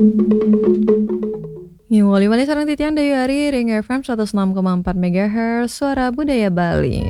Wali Wali sarang titian Dayu Ari Ring FM 106,4 MHz Suara Budaya Bali.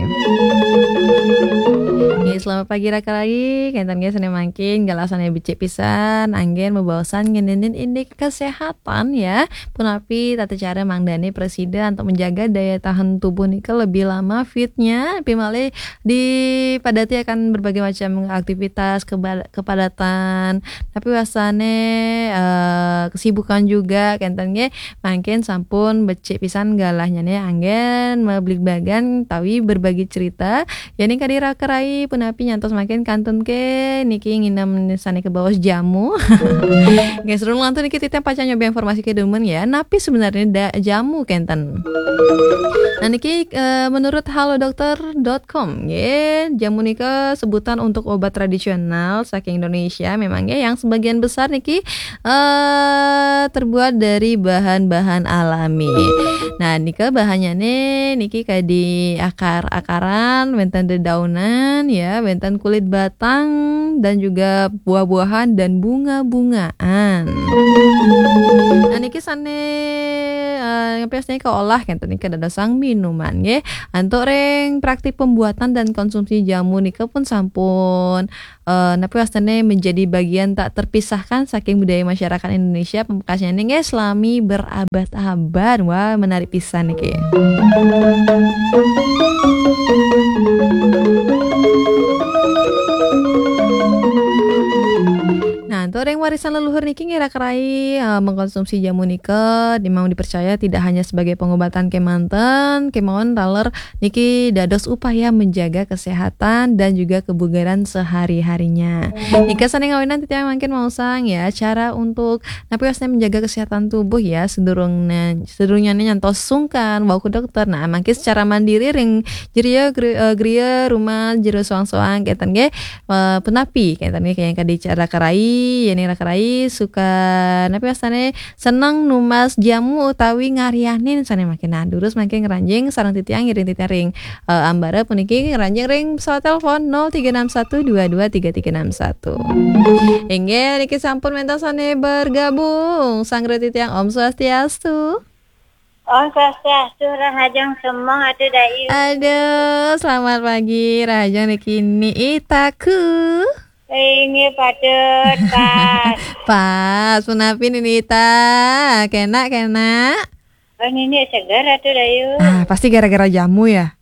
Selamat pagi raka lagi. Kentan guys Senin mangkin galasannya becek pisan anggen membawasan ngenenin indik kesehatan ya. Punapi tata cara mangdani presiden untuk menjaga daya tahan tubuh nika lebih lama fitnya. Pimale dipadati akan berbagai macam aktivitas kepadatan. Tapi wasane kesibukan juga kentan ge mangkin sampun becek pisan galahnya nih anggen meblik bagan tawi berbagi cerita yani kadira kerai punapi nyantos makin kantun ke niki nginam sane ke bawah jamu. Guys seru lantu niki titeh paca nyoba informasi ke demen ya napi sebenarnya jamu kenten. Nah niki menurut halodokter.com ya jamu nika sebutan untuk obat tradisional saking Indonesia memang ya yang sebagian besar niki terbuat dari bahan-bahan alami. Nah, nika bahannya nih niki kayak di akar-akaran, benten dedaunan ya, benten kulit batang dan juga buah-buahan dan bunga-bungaan. Nah, niki sane biasanya keolah kan nika dadasang minuman ya. Antuk reng praktik pembuatan dan konsumsi jamu nika pun sampun napi wastane menjadi bagian tak terpisahkan saking budaya masyarakat Indonesia pembekasnya nih selami berabad-abad. Wah menarik pisan niki. Nah, untuk yang warisan leluhur niki ngira kerai mengkonsumsi jamu nika dimau dipercaya tidak hanya sebagai pengobatan kemanten, kemauan taler niki dados upaya menjaga kesehatan dan juga kebugaran sehari-harinya. Nika sane ngawinan titiang mungkin mau sang ya cara untuk napi wasna menjaga kesehatan tubuh ya sedurungnya nyantos sungkan bawa ke dokter. Nah, mangkin secara mandiri ring jeria gria rumah jero soang-soang keten ge penapi keten ge kayak kadi cara kerai yani rakerai suka napi asane seneng numas jamu utawi ngarianin sane makin durus makin ngeranjing sareng titiang ngiring titiang ring ambara puniki ngeranjing ring pesawat telepon 0361223361. Hingga niki sampun mentasane bergabung sang titiang Om Swastiastu. Om Swastiastu Rahajang semong atuh dayu. Aduh selamat pagi Rahajang niki ni itaku. Ini patut pas punapi Nita kena oh ini segar atuh dayu. Pasti gara-gara jamu ya.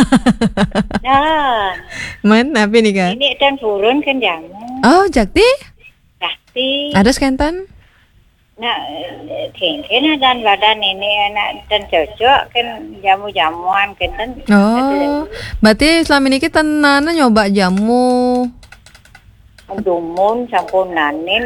Nah Napi nih kan ini dan turun kan jamu oh jakti ada skentan nah tingkina dan badan ini enak dan cocok kan jamu-jamuan kan berarti selama ini kita nyoba jamu dumun sampun nanin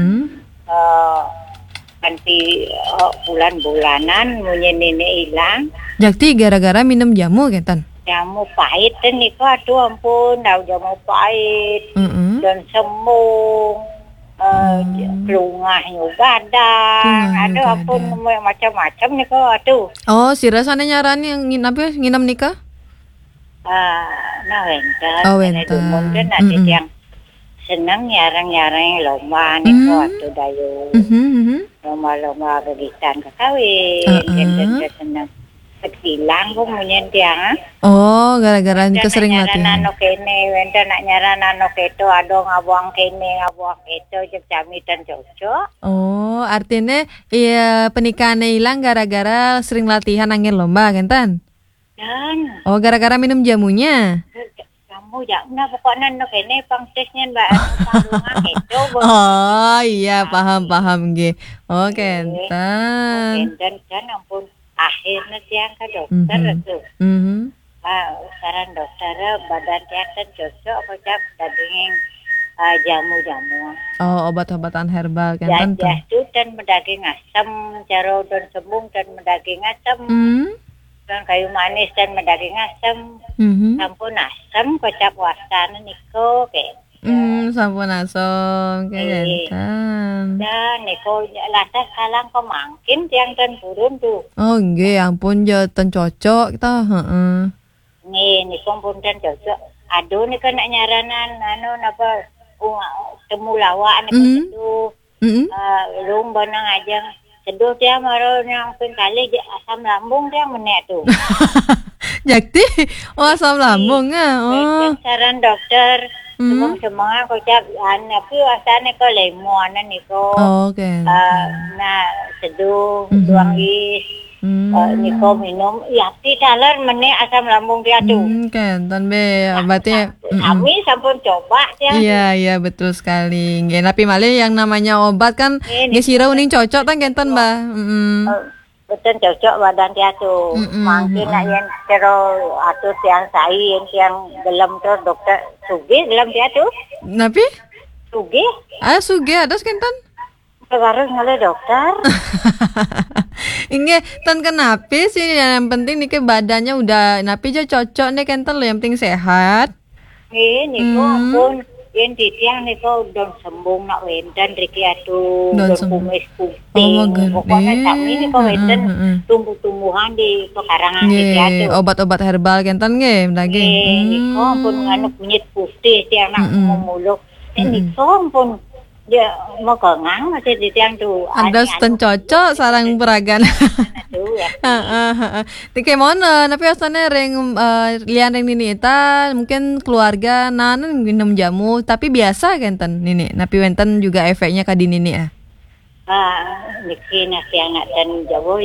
nanti bulan-bulanan munyen ini hilang jakti gara-gara minum jamu kentan jamu pahit dan niku aduh ampun daun jamu pahit dan semung kelungah gadang aduh ampun macam-macam niku aduh si rasanya nyaran yang nginam nikah wenten mungkin nanti yang senang nyarang-nyarang lomba niku atuh dayu lomba-lomba begitan kakawin dan senang hilang kok munyen tiang gara-gara kesering latihan nano kene wenten nak nyaran nano keto ado ngabuang kene ngabuang keto jek jami dan cocok artinya iya pernikahan hilang gara-gara sering latihan angin lomba kentan dan gara-gara minum jamunya kamu jangan pokoknya no kene pangsesnya mbak itu iya paham ge kentan kan ampun akhirnya tiang ke dokter itu saran dokter badan tiang kan cocok kocak daging jamu-jamu obat-obatan herbal kan itu dan mendaging asam jaro dan sembung dan mendaging asam dan kayu manis dan mendaging asam sampun asam kocak wasana niko sampun asam kentan dan niko lasa kalang kemangkin tiang dan burun tuh nggih ampun jatan cocok kita niko pun dan cocok aduh niko nak nyaranan napa temulawak itu Lumba nang aja seduh dia maro nang pun kali asam lambung dia menek tu. Jakti, oh asam lambung oh. Saran dokter, semua ko cak tapi asane ko lemon niko. Oke. Nah seduh tuangis. Niko minum, yakti dalar menek asam lambung dia tu. Kan, be obatnya. Kami sampun coba ya. Iya betul sekali. Nggih, tapi malih yang namanya obat kan nggih sira uning cocok tan kenten, Mbak. Betul cocok badan dia tu. Mungkin nak yang kero atur yang sai yang gelem tu dokter sugi gelem dia tu. Napi? Sugi? Sugi ada kenten. Harus ngale dokter. Inge tan kenapa sih yang penting nih ke badannya udah napi aja cocok nih kenten lo yang penting sehat. Niko ampun yang tiang niko don sembung nak wenten riki atu don kumis putih. Pokoknya kami niko wenten tumbuh-tumbuhan di pekarangan riki atu. Obat-obat herbal kenten nge daging. Niko ampun nganuk kunyit putih tiang nak memuluk. Niko ampun dia mau kengang masih di tiang tu. Ada sten cocok sarang peragan. Tike mana? Tapi asalnya ring lian ring nini ita mungkin keluarga nanen minum jamu tapi biasa kenten nini. Tapi wenten juga efeknya kadi nini niki nasi anak dan jamu